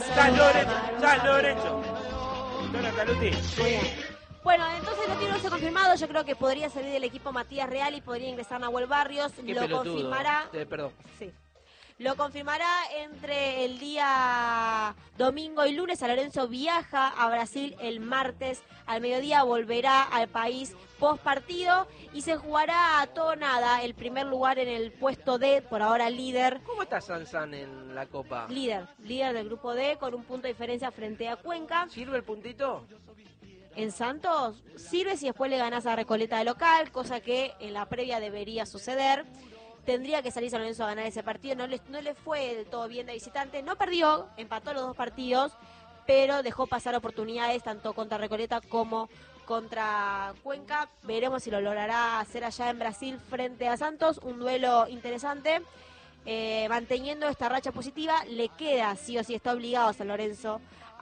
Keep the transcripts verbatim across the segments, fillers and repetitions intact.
San Lorenzo, San Lorenzo. Doctora Caluti. Muy bien. Bueno, entonces no tiene once confirmado. Yo creo que podría salir del equipo Matías Real y podría ingresar Nahuel Barrios. Qué Lo pelotudo. confirmará. Eh, perdón. Sí. Lo confirmará entre el día domingo y lunes. San Lorenzo viaja a Brasil el martes al mediodía, volverá al país post partido y se jugará a todo nada el primer lugar en el puesto D, por ahora líder. ¿Cómo está San San en la Copa? Líder, líder del grupo D con un punto de diferencia frente a Cuenca. ¿Sirve el puntito? En Santos sirve si después le ganás a Recoleta de local, cosa que en la previa debería suceder. Tendría que salir San Lorenzo a ganar ese partido, no le, no le fue del todo bien de visitante, no perdió, empató los dos partidos, pero dejó pasar oportunidades tanto contra Recoleta como contra Cuenca. Veremos si lo logrará hacer allá en Brasil frente a Santos, un duelo interesante. Eh, manteniendo esta racha positiva, le queda sí o sí, está obligado a San Lorenzo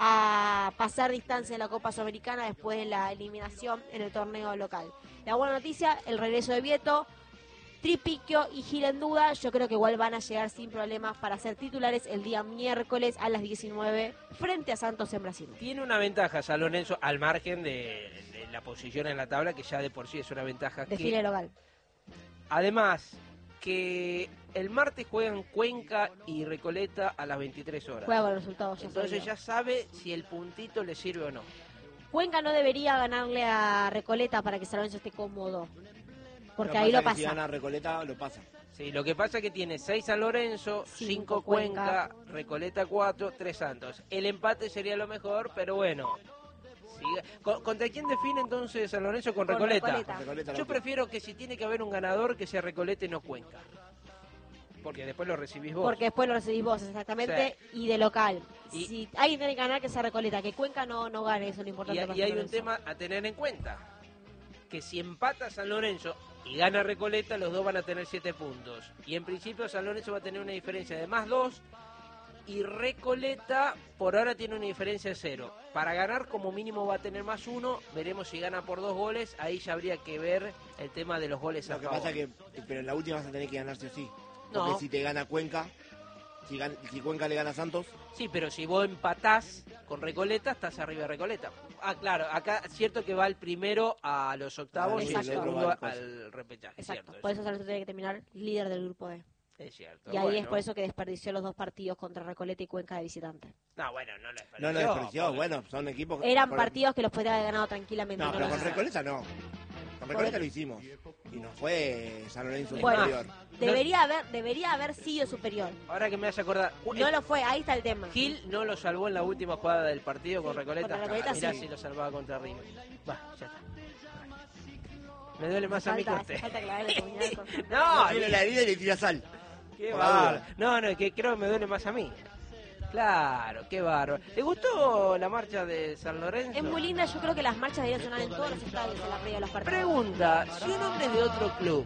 a pasar distancia en la Copa Sudamericana después de la eliminación en el torneo local. La buena noticia, el regreso de Vieto, Tripiquio y Gil en duda, yo creo que igual van a llegar sin problemas para ser titulares el día miércoles a las diecinueve frente a Santos en Brasil. Tiene una ventaja San Lorenzo al margen de, de la posición en la tabla, que ya de por sí es una ventaja. Desfile que, local. Además, que el martes juegan Cuenca y Recoleta a las veintitrés horas. Juega con los resultados. Ya Entonces sabía. ya sabe si el puntito le sirve o no. Cuenca no debería ganarle a Recoleta para que San Lorenzo esté cómodo. Porque Pero ahí lo que pasa. Si gana Recoleta, lo pasa. Sí, lo que pasa es que tiene seis San Lorenzo, Cinco cinco Cuenca. Cuenca, Recoleta cuatro, tres Santos. El empate sería lo mejor, pero bueno. Siga. ¿Con- ¿Contra quién define entonces San Lorenzo? Con Con Recoleta. Recoleta. Con Recoleta, Yo loco. prefiero que si tiene que haber un ganador, que sea Recoleta y no Cuenca. Porque después lo recibís vos. Porque después lo recibís vos, exactamente, y de local. Y- si alguien tiene que ganar, que sea Recoleta. Que Cuenca no, no gane, eso es lo Y, importante. para y hay San un Lorenzo. tema a tener en cuenta. Que si empata San Lorenzo y gana Recoleta, los dos van a tener siete puntos. Y en principio San Lorenzo va a tener una diferencia de más dos. Y Recoleta por ahora tiene una diferencia de cero. Para ganar como mínimo va a tener más uno. Veremos si gana por dos goles. Ahí ya habría que ver el tema de los goles a Lo que favor. pasa es que, pero en la última vas a tener que ganar sí o sí. No. Porque si te gana Cuenca, si, gan- si Cuenca le gana a Santos, Sí, pero si vos empatás con Recoleta, estás arriba de Recoleta. Ah, claro, acá es cierto que va el primero a los octavos y el Exacto. segundo al repechaje. Exacto, Cierto, por es, eso San Lorenzo tiene que terminar líder del grupo D. es cierto. Y ahí Bueno. es por eso que desperdició los dos partidos contra Recoleta y Cuenca de visitante. No, bueno, no lo desperdició. no lo desperdició. porque- Bueno, son equipos... Eran por- partidos que los podría haber ganado tranquilamente. No, no pero los con hizo. Recoleta no. Con Recoleta lo hicimos. Y nos fue San Lorenzo Bueno, superior. debería haber, debería haber sido superior. Ahora que me hace acordar, No lo fue, ahí está el tema. Gil no lo salvó en la última jugada del partido con Recoleta. contra Recoleta, Mirá sí. si lo salvaba contra River. Va, ya está. Me duele más a mí que a Falta, usted. falta clavarle el puñalazo. No, Tiene la herida y le tira sal. qué por la bárbaro. duda. No, no, que creo que me duele más a mí. Claro, qué bárbaro. ¿Te gustó la marcha de San Lorenzo? Es muy linda, yo creo que las marchas deberían sonar en todos los estadios en la previa de los partidos. Pregunta, si un hombre de otro club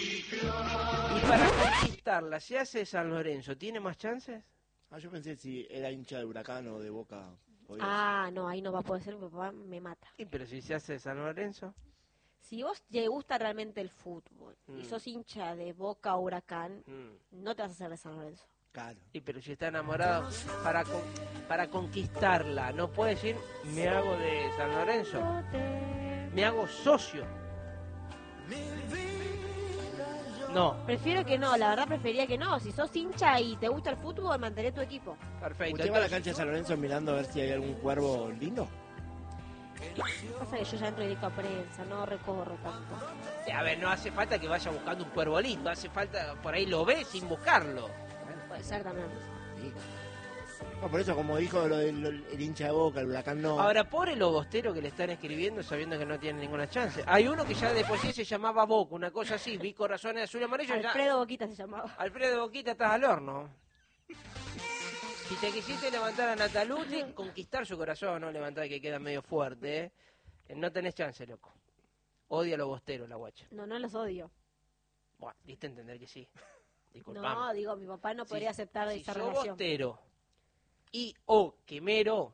y para conquistarla se hace San Lorenzo, ¿tiene más chances? Ah, yo pensé si era hincha de Huracán o de Boca. podía Ah, no, ahí no va a poder ser, mi papá me mata. Sí, pero si se hace San Lorenzo. Si vos te gusta realmente el fútbol y Mm. sos hincha de Boca o Huracán, Mm. no te vas a hacer de San Lorenzo. ser. Claro. Sí, pero si está enamorado, para con- para conquistarla, no puede decir, me hago de San Lorenzo, me hago socio. No, Prefiero que no, la verdad preferiría que no. Si sos hincha y te gusta el fútbol, mantener tu equipo. perfecto. ¿Usted va a la Entonces, cancha de San Lorenzo mirando a ver si hay algún cuervo lindo? Pasa que yo ya entro directo a prensa, no recorro tanto. sí, a ver, no hace falta que vaya buscando un cuervo lindo, hace falta, por ahí lo ve sin buscarlo. Puede ser también. Sí. No, por eso, como dijo lo del el, el hincha de Boca, el Huracán no. Ahora, pobre lobostero que le están escribiendo sabiendo que no tiene ninguna chance. Hay uno que ya de por sí se llamaba Boca, una cosa así, vi corazones azul y amarillo. ya- Alfredo Boquita se llamaba. Alfredo Boquita, estás al horno. Si te quisiste levantar a Natalucci, conquistar su corazón, no levantar que queda medio fuerte, ¿eh? Eh, No tenés chance, loco. Odia a los bosteros, la guacha. No, no los odio. Bueno, diste a entender que sí. No, Disculpame. digo, mi papá no Si- podría aceptar si esa sos relación. bostero y o quemero.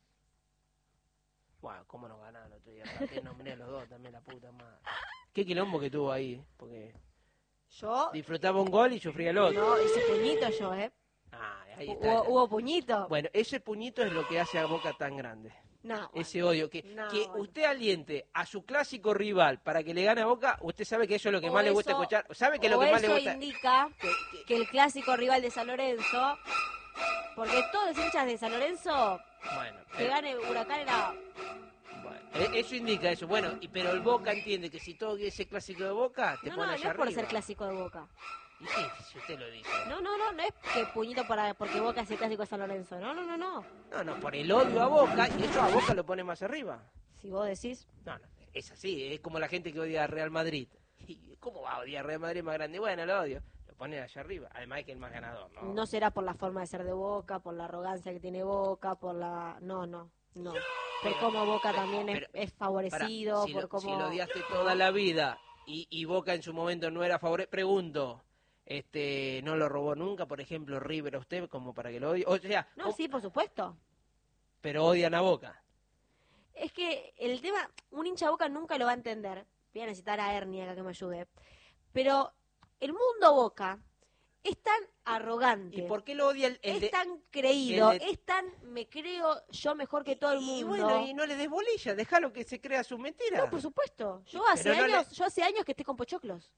Bueno, cómo nos ganaron el otro día. Te nombré a los dos también, la puta madre. Qué quilombo que tuvo ahí, ¿eh? Porque Yo, disfrutaba un gol y sufría el otro. no, hice puñito yo, ¿eh? Ah, ahí está. ¿Hubo, hubo puñito? Bueno, ese puñito es lo que hace a Boca tan grande. No. Ese odio, que, No, que bueno. usted aliente a su clásico rival para que le gane a Boca, usted sabe que eso es lo que O más le gusta eso- escuchar. ¿Sabe que o lo que más le eso gusta? indica que- que- que el clásico rival de San Lorenzo, porque todos los hinchas de San Lorenzo, Bueno, que eh, gane Huracán era... bueno, eh, eso indica eso. Bueno, y, pero el Boca entiende que si todo ese clásico de Boca, te No, pone no, no allá es por arriba. ser clásico de Boca. Y sí, si usted lo dice. No, no, no, no es que puñito para porque Boca es el clásico de San Lorenzo. No, no, no, no. No, no, por el odio a Boca, y eso a Boca lo pone más arriba. Si vos decís... No, no, es así, es como la gente que odia a Real Madrid. ¿Y cómo va a odiar a Real Madrid más grande? Bueno, lo odio. Lo ponen allá arriba, además es que el más ganador, ¿no? No será por la forma de ser de Boca, por la arrogancia que tiene Boca, por la... No, no, no. Por cómo Boca también es, pero- es Pará, favorecido, si, por lo, cómo... si lo odiaste toda la vida y, y Boca en su momento no era favorecido, pregunto, este, ¿no lo robó nunca, por ejemplo, River a usted como para que lo odie? O sea, No, o- sí, por supuesto. pero odian a Boca. Es que el tema, un hincha de Boca nunca lo va a entender. Voy a necesitar a Ernie acá que me ayude. Pero el mundo Boca es tan arrogante, ¿Y por qué lo odia el, el es de- tan creído, el de- es tan me creo yo mejor que todo el mundo. Y bueno, y no le des bolilla, déjalo que se crea sus mentiras. No, por supuesto. Yo Pero hace no le- años, yo hace años que estoy con Pochoclos.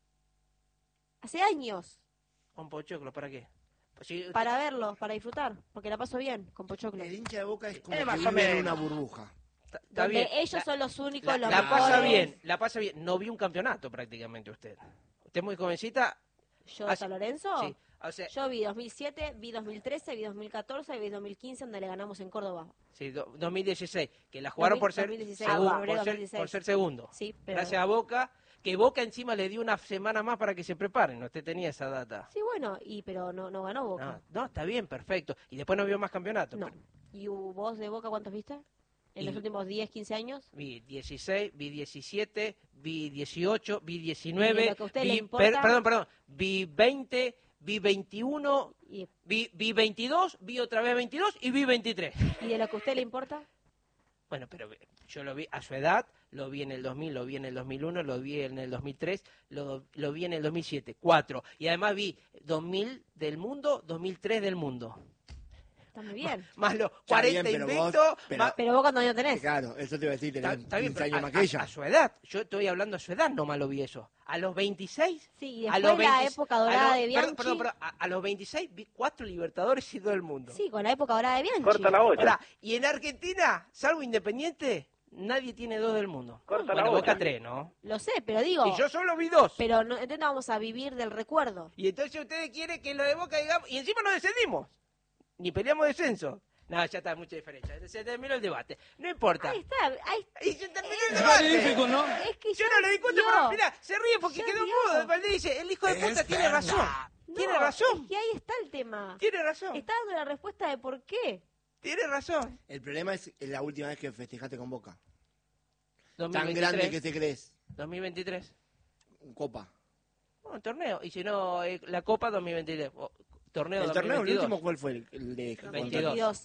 Hace años. Con Pochoclo, ¿para qué? Pues si- Para verlos, para disfrutar, porque la paso bien con Pochoclos. El hincha de Boca es como Eh, que más o vive en menos. una burbuja. Está, está Donde bien. ellos La- son los únicos, La, los la mejores. pasa bien, la pasa bien. No vi un campeonato prácticamente usted. Usted es muy jovencita. Yo de Ah, San Lorenzo, Sí, o sea, yo vi dos mil siete, vi dos mil trece, vi dos mil catorce, vi dos mil quince, donde le ganamos en Córdoba. sí, do- dos mil dieciséis, que la jugaron por ser, dos mil dieciséis, segun- ah, febrero por, ser, dos mil dieciséis. por ser segundo. Sí, pero... Gracias a Boca, que Boca encima le dio una semana más para que se preparen. Usted tenía esa data. Sí, bueno, y pero no, no ganó Boca. No, no, está bien, perfecto. Y después no vio más campeonatos. No. Pero ¿Y vos de Boca cuántos viste? ¿En Y- los últimos diez, quince años? Vi dieciséis, vi diecisiete, vi dieciocho, vi Y diecinueve, lo que a usted vi, le importa- per- perdón, perdón, vi veinte, vi veintiuno, ¿Y, vi, vi veintidós, vi otra vez veintidós y vi veintitrés. y de lo que a usted le importa? Bueno, pero yo lo vi a su edad, lo vi en el dos mil, lo vi en el dos mil uno, lo vi en el dos mil tres, lo, lo vi en el dos mil siete, cuatro. Y además vi dos mil del mundo, dos mil tres del mundo. Está muy bien. Más los Está cuarenta bien, pero vos- invictos, pero- más- Pero vos cuántos años tenés. Claro, eso te iba a decir, Está, tenés está bien, quince pero años a, más que a- ella. a su edad, yo estoy hablando a su edad, nomás lo vi eso. A los veintiséis, Sí, y a después los la veinte época a dorada los- de perdón, Bianchi. perdón, perdón, a, a los veintiséis vi cuatro Libertadores y todo el mundo. Sí, con la época dorada de Bianchi. Corta la olla. Ahora, y en Argentina, salvo Independiente, nadie tiene dos del mundo. Corta la Bueno, olla. Boca tres, ¿no? Lo sé, pero digo... Y yo solo vi dos. Pero no, entonces no vamos a vivir del recuerdo. Y entonces ustedes quieren que lo de Boca digamos, y encima no descendimos, ni peleamos descenso. No, ya está, mucha diferencia. Se terminó el debate. No importa. Ahí está, ahí está. Y se terminó el debate. Es que Yo ya no le discuto, dio. pero mira, se ríe porque Ya quedó dio. mudo. Valdés dice, el hijo de puta tiene razón. No, Tiene razón. Es que ahí está el tema. Tiene razón. Está dando la respuesta de por qué. Tiene razón. El problema es la última vez que festejaste con Boca. dos mil Tan veintitrés. grande que te crees. dos mil veintitrés. Copa. Oh, un torneo. Y si no, eh, la Copa dos mil veintitrés. Oh, torneo El dos mil torneo, el veintidós. último, ¿cuál fue? El, el de El contra- veintidós.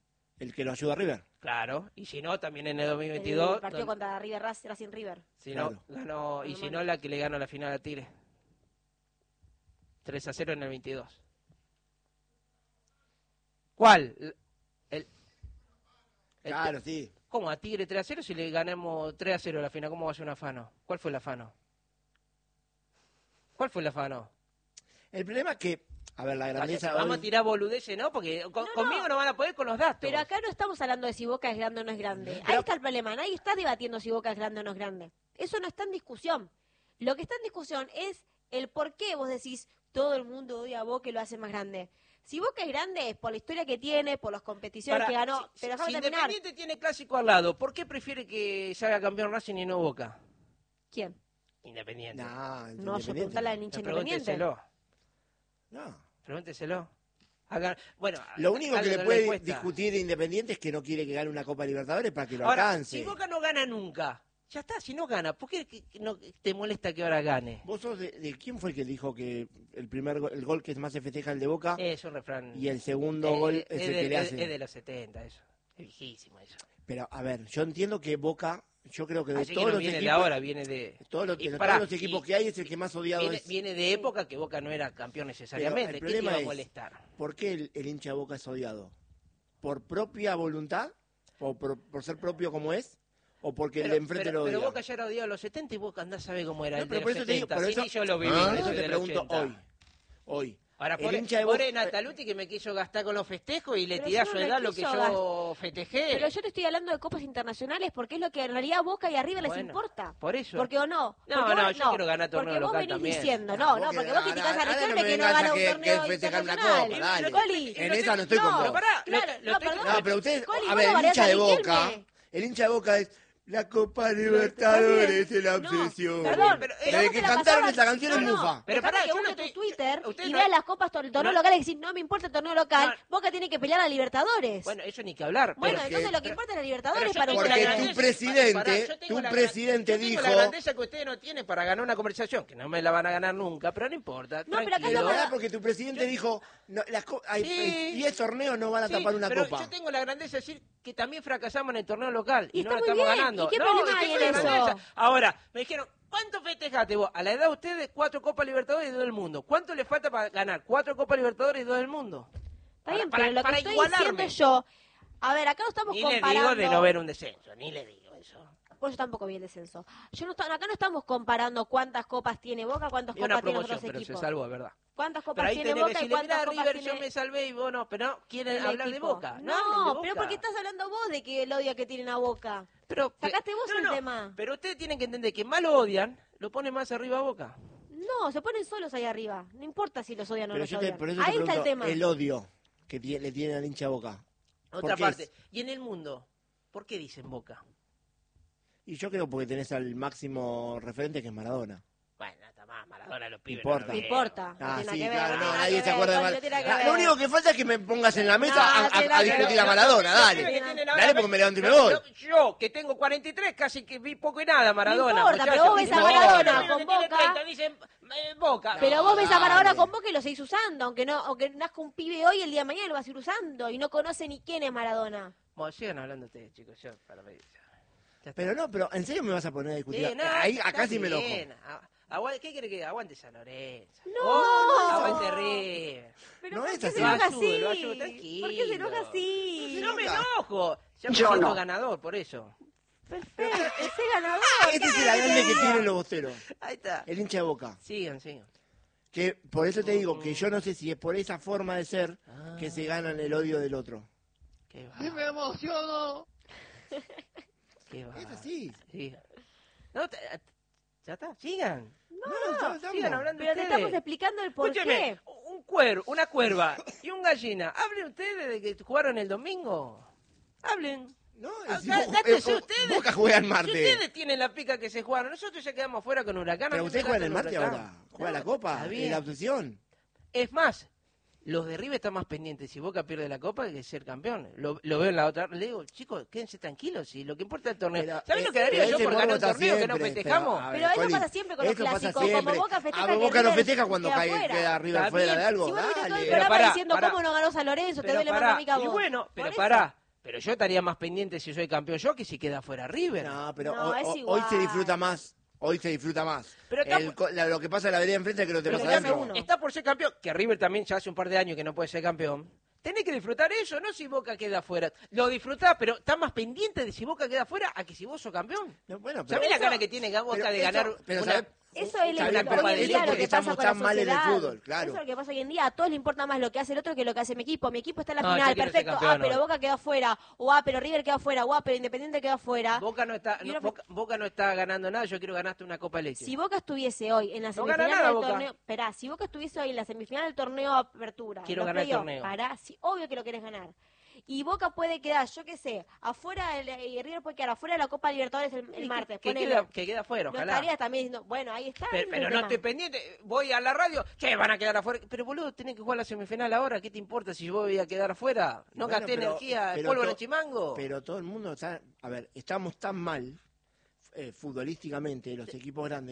El que lo ayuda a River. Claro. Y si no, también en el dos mil El veintidós. partido don- contra River Racing, Racing River. Si no, Claro. ganó, y si no, la que le ganó la final a Tigre. tres a cero en el veintidós. ¿Cuál? El, el- el- Claro, sí. ¿Cómo? ¿A Tigre tres a cero si le ganamos tres a cero a la final? ¿Cómo va a ser un afano? ¿Cuál fue el afano? ¿Cuál fue el afano? El problema es que, a ver, la grandeza... Vamos hoy- a tirar boludeces, ¿no? Porque con- No, no. conmigo no van a poder con los datos. Pero acá no estamos hablando de si Boca es grande o no es grande. Ahí Pero- está el problema. Nadie está debatiendo si Boca es grande o no es grande. Eso no está en discusión. Lo que está en discusión es el por qué vos decís todo el mundo odia a Boca y lo hace más grande. Si Boca es grande es por la historia que tiene, por las competiciones Para- que ganó. si- pero si déjame terminar. Independiente tiene clásico al lado, ¿por qué prefiere que se haga campeón Racing y no Boca? ¿Quién? Independiente. No, No, yo Independiente. preguntale al hincha independiente. Pregúnteselo. No. Pregúnteselo. Hagan- bueno, Lo único que hagan le la puede encuesta. discutir de Independiente es que no quiere que gane una Copa Libertadores para que lo Ahora, alcance. si Boca no gana nunca, ya está, si no gana, ¿por qué que- que no te molesta que ahora gane? ¿Vos sos de, de quién fue el que dijo que el primer go- el gol que más se festeja es el de Boca Es un refrán. y el segundo Eh, gol eh, es es el de, que le es- hace? es de los setenta, eso. Es viejísimo eso. Pero, a ver, yo entiendo que Boca Yo creo que de Así que todos no los viene equipos, de ahora, viene de... todos los, y de pará, todos los equipos y- que hay es el que más odiado Viene, es. viene de época que Boca no era campeón necesariamente. Pero el ¿Qué te iba problema a es- molestar? ¿Por qué el, el hincha de Boca es odiado? ¿Por propia voluntad? ¿O por, por ser propio como es? ¿O porque el de enfrente pero, lo odia? pero Boca ya era odiado a los setenta y Boca andás a saber cómo era No, el pero de por los eso te digo, setenta. por Sí, eso- sí, yo lo viví. Por yo eso soy te del pregunto ochenta. hoy. Hoy. Ahora, El pobre, hincha de Boca- pobre Nataluti que me quiso gastar con los festejos y le Pero tiré a yo su no le edad lo que quiso yo festejé. Pero yo te estoy hablando de copas internacionales porque es lo que en realidad a Boca y a River les Bueno, importa. por eso. Porque o no. No, Porque no, vos- yo quiero ganar torneo Porque vos local venís también. diciendo, no, Ah, no, vos porque que- vos criticás a ahora- ahora Riquelme no me que no vengas a gana un que- torneo que festejar una internacional. copa, dale. Coli, En esa no estoy con no, vos. Pero pará, claro, lo- lo no, estoy- perdón. No, pero ustedes, Coli, a vos ver, no el bardeás hincha a de Riquelme. Boca, el hincha de Boca es la Copa Está Libertadores, bien. es la No, obsesión. perdón, pero- pero Desde vos que te la cantaron pasabas- esa canción no, en no, Mufa. Pero dejate pará, que yo no busque tu estoy- Twitter usted y no- vea las copas, el torneo no- local y decir, no me importa el torneo local, No. Boca tiene que pelear a Libertadores. Bueno, eso ni que hablar. Bueno, pero- entonces lo que pero- importa es la pero Libertadores yo para tengo Porque la ustedes. tu grandeza- presidente- pará, yo tengo tu la- presidente yo tengo dijo- la grandeza que ustedes no tienen para ganar una conversación, que no me la van a ganar nunca, pero no importa. No, pero acá tranquilo. Pero estamos- ¿verdad? Porque tu presidente Yo- dijo, no, las co- hay Sí. diez torneos no van a Sí, tapar una pero copa. yo tengo la grandeza de decir que también fracasamos en el torneo local y, Y no está la muy estamos bien. ganando. ¿Y qué no, problema es que hay soy en la eso? grandeza. Ahora, me dijeron, ¿cuánto festejaste vos? A la edad de ustedes, cuatro Copas Libertadores y dos del mundo. ¿Cuánto le falta para ganar? Cuatro Copas Libertadores y dos del mundo. Está bien, Para- pero lo que para estoy igualarme. diciendo yo, a ver, acá no estamos Ni le comparando. digo de no ver un descenso, ni le digo eso. Pues yo tampoco vi el descenso. Yo no está- acá no estamos comparando cuántas copas tiene Boca, cuántas Y una copas tienen promoción, otros pero se equipos. salvó, es verdad. ¿Cuántas Pero copas ahí tiene tenés que Boca y decirle, cuántas mira, copas River, yo tiene me salvé y vos no, pero no, quieren el hablar de equipo? Boca. No, hablen de pero Boca. porque estás hablando vos de que el odio que tienen a Boca. Pero que- Sacaste vos no, el no, tema. Pero ustedes tienen que entender que más lo odian, lo ponen más arriba a Boca. No, se ponen solos ahí arriba. No importa si los odian o no Pero los yo te, odian. por eso Ahí te está el pregunto, tema. el odio que tie- le tiene al hincha de Boca. ¿Por Otra qué parte. es? Y en el mundo, ¿por qué dicen Boca? Y yo creo porque tenés al máximo referente que es Maradona. Bueno, está más, Maradona los pibes. importa. no No lo vieron. importa. No Ah, tiene sí, nada que ver, claro, no no, tiene nadie nada se que acuerda de ver, Mar- no tiene que Ah, ver. Lo único que falta es que me pongas en la mesa No, a, a- tiene a que discutir ver. a Maradona, Los dale. pibes que tienen ahora Dale porque me levanto y me veinte- voy. Yo, yo, que tengo cuarenta y tres, casi que vi poco y nada Maradona. No importa, pero muchachos. vos ves a No, Maradona los pibes con que tienen Boca. treinta dicen eh, Boca. Pero No, vos ves a Maradona dale. con Boca y lo seguís usando, aunque no, aunque nazca un pibe hoy, el día de mañana lo vas a ir usando y no conoce ni quién es Maradona. Bueno, sigan hablando ustedes, chicos. Yo, para mí, ya está. Pero no, pero ¿en serio me vas a poner a discutir? Sí, no, Ahí, está acá sí me enojo. bien. A- aguante- ¿Qué quiere que aguante San Lorenzo? No. Oh, aguante River. Pero No ¿por es qué así. se enoja Lo ayudo, así? lo ayudo, tranquilo. ¿Por qué se enoja así? No me enojo. Yo me Yo siento no. ganador, por eso. Perfecto, ese ganador. Este es el ¿qué agrande que querés tienen los bosteros. Ahí está. El hincha de Boca. Sigan, sigan. Que por eso te digo que yo no sé si es por esa forma de ser que se ganan el odio del otro. Qué va. me emociono. Qué va. Es así. Sigan. No, te- ya está, sigan. No, no, ya estamos. Sigan hablando Pero te ustedes. estamos explicando el por Escúcheme, qué. un cuervo, una cuerva y un gallina. Hablen ustedes de que jugaron el domingo. Hablen. No, Ah, es- cá- Bo- cátense eh, ustedes. Boca juega el Si martes. ustedes tienen la pica que se jugaron, nosotros ya quedamos fuera con Huracán. Pero a mí ustedes me juegan el encanta martes Huracán. ahora. Juega No, la Copa, está en bien. la obsesión. Es más, los de River están más pendientes si Boca pierde la Copa que ser campeón. Lo, lo veo en la otra. Le digo, chicos, quédense tranquilos. Si lo que importa es el torneo. Pero, ¿Sabés eh, lo que daría pero yo ese por morbo ganar un está torneo que no siempre, festejamos? pero, a ver, Pero eso Coli, pasa siempre con los eso pasa clásicos, como siempre. Boca festeja A que Boca no River festeja cuando queda cae, fuera. queda River Está fuera bien. de algo. Si vos viniste todo el Dale. Pero programa pará, diciendo pará. cómo no ganó San Lorenzo, te Pero duele más pará, a mí que a y vos. bueno, Por pero eso. pará. Pero yo estaría más pendiente si soy campeón yo que si queda fuera River. No, pero No, hoy, es hoy- igual. hoy se disfruta más. Hoy se disfruta más. Pero está- El co- la- lo que pasa en la vereda enfrente es que no te Pero pasa escúchame, adentro. uno. está por ser campeón, que River también ya hace un par de años que no puede ser campeón. Tenés que disfrutar eso, no si Boca queda fuera. Lo disfrutás, pero está más pendiente de si Boca queda fuera a que si vos sos campeón. No, bueno, pero ¿Sabés la eso- gana que tiene Boca pero de eso- ganar pero una... ¿sabés? Eso es lo Una que Copa hoy de en Liga día lo porque que pasa estamos con la tan mal en el sociedad. fútbol, claro. Eso es lo que pasa hoy en día. A todos les importa más lo que hace el otro que lo que hace mi equipo. Mi equipo está en la No, yo final, quiero ser perfecto. campeón Ah, pero hoy. Boca quedó afuera. O ah, pero River quedó afuera. O ah, pero Independiente quedó afuera. Boca no está, Y no, no- Boca, Boca no está ganando nada, yo quiero ganarte una Copa de Leche. Si Boca estuviese hoy en la No semifinal gana nada, del Boca. torneo, esperá, si Boca estuviese hoy en la semifinal del torneo de apertura, Quiero los ganar el playoffs, torneo. pará, sí, obvio que lo querés ganar. Y Boca puede quedar, yo qué sé, afuera, el, y River puede quedar afuera de la Copa Libertadores el, el Y martes. que, que ponele. queda, que queda fuera, No ojalá. estarías también diciendo, bueno, ahí está. Pero, ese es pero el no tema. estoy pendiente, voy a la radio, che, van a quedar afuera. Pero boludo, tenés que jugar la semifinal ahora, ¿qué te importa si yo voy a quedar afuera? No Bueno, gasté pero- energía, pero polvo en to- el chimango. Pero todo el mundo está... A ver, estamos tan mal eh, futbolísticamente, los equipos grandes,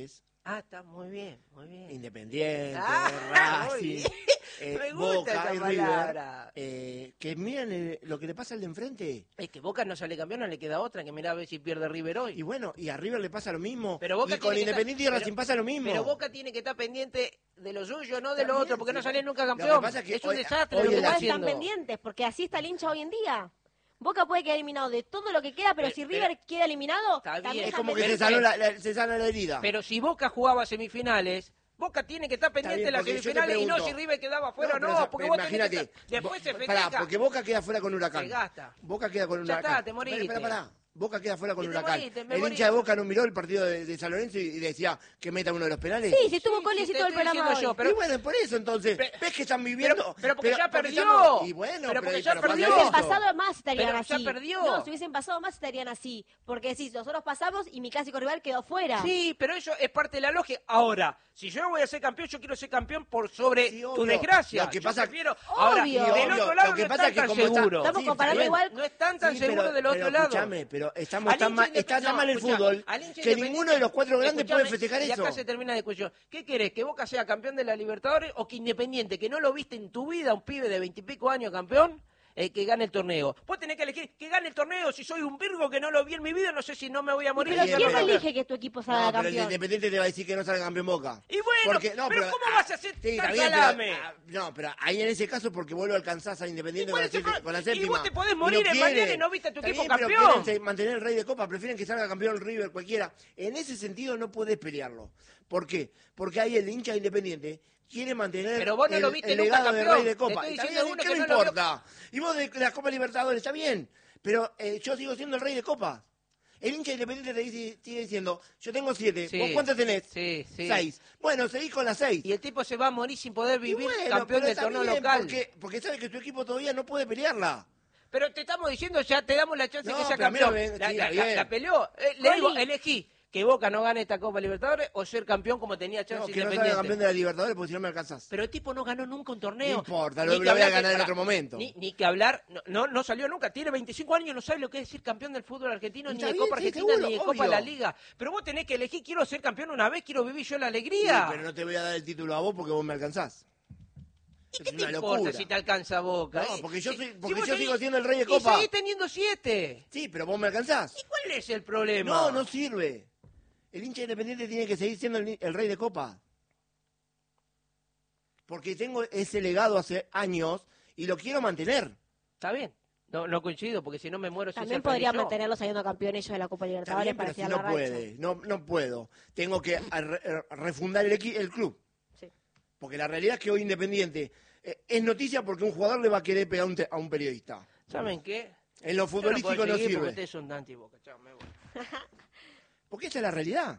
Ah, está muy bien, muy bien. Independiente, Ah, muy Racing, bien. eh, Me gusta Boca esa y River, palabra. eh, que miran el- lo que le pasa al de enfrente. Es que Boca no sale campeón, no le queda otra que mirar a ver si pierde River hoy. Y bueno, y a River le pasa lo mismo. Pero Boca y con tiene que Independiente estar- y Racing pero- pasa lo mismo. Pero Boca tiene que estar pendiente de lo suyo, no de lo También, otro, porque no sí, sale nunca lo que campeón. pasa es que un hoy- desastre hoy lo que el- está Igual están haciendo. pendientes, porque así está el hincha hoy en día. Boca puede quedar eliminado de todo lo que queda, pero, Pero- si pero- River queda eliminado, Está bien. también Es están como que se pendientes. sanó la, la- se sana la herida. Pero si Boca jugaba semifinales, Boca tiene que estar pendiente bien, de las porque yo te semifinales y no pregunto. si River quedaba afuera o pero no, esa- porque pero vos tenés que imagínate, estar- después se Bo- festeja. pará, porque Boca queda fuera con Huracán. Se gasta. Boca queda con Ya Huracán. está, te moriste. Pará, pará, pará. Boca queda fuera con Y te Huracán. moriste, me el moriste. hincha de Boca no miró el partido de, de San Lorenzo y, y decía que meta uno de los penales. Sí, si estuvo Sí, Coli sí, así te todo el estoy programa diciendo hoy. yo, pero- y bueno, por eso entonces, Pe- ves que están viviendo. Pero- pero porque ya perdió. estamos- y bueno, Pero porque ya pero pasa perdió. Si hubiesen eso. pasado más estarían Pero así. ya perdió. No, si hubiesen pasado más estarían así. Porque decís, nosotros pasamos y mi clásico rival quedó fuera. Sí, pero eso es parte de la lógica. Ahora, si yo voy a ser campeón, yo quiero ser campeón por sobre Sí, tu obvio. desgracia. Lo que Yo pasa- prefiero. Ahora, Obvio. del Obvio, otro lo lado que no pasa están es que tan como está- seguros. Estamos Sí, comparando está bien. igual. No están tan Sí, seguros pero- del otro pero lado. Escúchame, pero estamos Al tan hincha mal, independ- está tan no, mal el escuchá, fútbol al hincha que independiente- ninguno de los cuatro grandes puede Escuchame, festejar y eso. acá se termina la discusión. ¿Qué querés? ¿Que Boca sea campeón de la Libertadores o que Independiente, que no lo viste en tu vida, un pibe de veintipico años campeón, eh, que gane el torneo? Vos tenés que elegir que gane el torneo. Si soy un Virgo que no lo vi en mi vida, no sé si no me voy a morir. Pero y ser ¿quién campeón. elige que tu equipo salga No, pero el campeón? Independiente te va a decir que no salga campeón Boca. Y bueno, Porque- no, pero, ¿cómo vas a hacer Sí, tan está bien, salame? pero, ah, no, pero ahí en ese caso porque vos lo alcanzás a Independiente Y con por la, eso, séptima- con la y séptima. vos te podés Y morir no en mañana quieren. y no viste a tu Está equipo bien, pero campeón. quieren se- mantener el rey de copa, prefieren que salga campeón River cualquiera. En ese sentido no podés pelearlo. ¿Por qué? Porque ahí el hincha Independiente quiere mantener Pero vos no el, lo viste el nunca legado de campeón. rey de Te copa. estoy Está diciendo bien, uno ¿qué que me no lo vio- importa? Y vos de la Copa Libertadores, está bien. Pero eh, yo sigo siendo el rey de copa. El hincha Independiente te dice, sigue diciendo, yo tengo siete. Sí. ¿Vos cuántas tenés? Sí, sí. Seis. Bueno, seguís con las seis. Y el tipo se va a morir sin poder Y vivir bueno, campeón pero del está torneo bien, local. Porque, porque sabe que tu equipo todavía no puede pelearla. Pero te estamos diciendo, ya te damos la chance No, que sea pero a mí campeón. no me- la, sí, la- está la- bien. la peleó. Eh, le Coli. digo, elegí que Boca no gane esta Copa Libertadores o ser campeón como tenía No, chance que no salga Independiente. campeón de la Libertadores porque si no me alcanzás. Pero el tipo no ganó nunca un torneo. No importa, Ni lo- que lo voy a hablar que- ganar en pará, otro momento. Ni, ni que hablar, no, no, no salió nunca. Tiene veinticinco años y no sabe lo que es decir campeón del fútbol argentino, Y ni está de bien, Copa sí, Argentina, seguro, ni de Copa obvio. de la Liga. Pero vos tenés que elegir, quiero ser campeón una vez, quiero vivir yo la Sí, alegría. pero no te voy a dar el título a vos porque vos me alcanzás. ¿Y Es qué te una importa locura. si te alcanza Boca? No, Eh, porque yo si- soy- si porque vos yo sigo siendo el rey de Copa. Y seguís teniendo siete. Sí, pero vos me alcanzás. ¿Y cuál es el problema? No, no sirve. El hincha Independiente tiene que seguir siendo el, el rey de Copa. Porque tengo ese legado hace años y lo quiero mantener. Está bien. No, no coincido, porque si no me muero sin También ser podrían feliz yo. mantenerlos saliendo campeón ellos de la Copa Está Libertadores bien, para pero si tirar no la racha. puede. No, no puedo. Tengo que a- re- refundar el, equi- el club. Sí. Porque la realidad es que hoy Independiente eh, es noticia porque un jugador le va a querer pegar a un, te- a un periodista. ¿Saben qué? En lo Yo no futbolístico puedo no, seguir porque sirve. ustedes son anti-Boca. Chao, me voy. Porque esa es la realidad.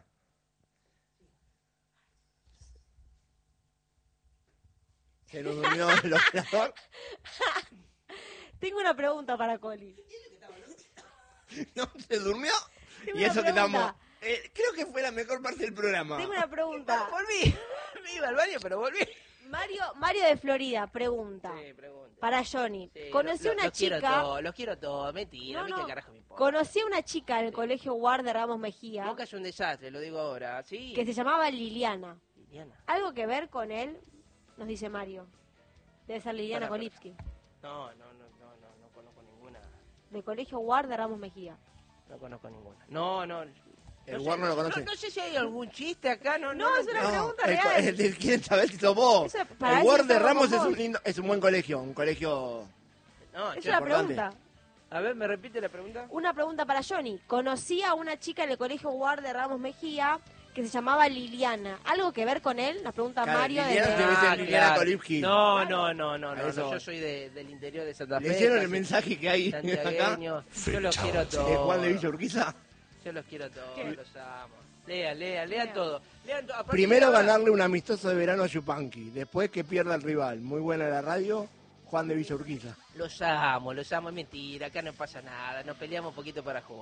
Se nos durmió el operador. Tengo una pregunta para Coli. No, se durmió. Tengo Y una eso que pregunta. estamos... eh, creo que fue la mejor parte del programa. Tengo una pregunta. Volví. Me iba al baño, pero volví. Mario, Mario de Florida pregunta. Sí, pregunta. Para Johnny. Sí, Conocí lo- a una los quiero chica. todos, los quiero todos, mentira, No, a mí no. qué carajo me importa. Conocí a una chica en el colegio Guard de Ramos Mejía Boca es un desastre, lo digo ahora, ¿sí? que se llamaba Liliana. Liliana. ¿Algo que ver con él? Nos dice Mario. Debe ser Liliana Para, para. Kolipsky. No, no, no, no, no, no conozco ninguna. Del colegio Guard de Ramos Mejía. No conozco ninguna. No, no. El no Guar no lo conoce. No, no sé si hay algún chiste acá, no, No, no. es una no. pregunta el, real. el, el- quieren saber si sos vos. Eso es- para el ver Guard si de estamos Ramos con es un, vos. lindo, es un buen colegio. Un colegio... No, Es che, una importante. pregunta. a ver, ¿me repite la pregunta? Una pregunta para Johnny. Conocí a una chica en el colegio Guard de Ramos Mejía que se llamaba Liliana. ¿Algo que ver con él? Nos pregunta Claro, Mario. Liliana desde- debe ser Liliana Kolipsky. No, no, no, no, no, A eso no, voy. yo soy de, del interior de Santa Fe. ¿Le hicieron el casi mensaje que hay acá? santiagueño. Yo los quiero todos. ¿De Juan de Villa Urquiza? Yo los quiero todos, los amo. Lean, lean, lean todo. Lean to- a partir Primero de ahora- ganarle un amistoso de verano a Yupanqui, después que pierda el rival. Muy buena la radio, Juan de Villa Urquiza. Los amo, los amo, es mentira, acá no pasa nada, nos peleamos un poquito para jugar.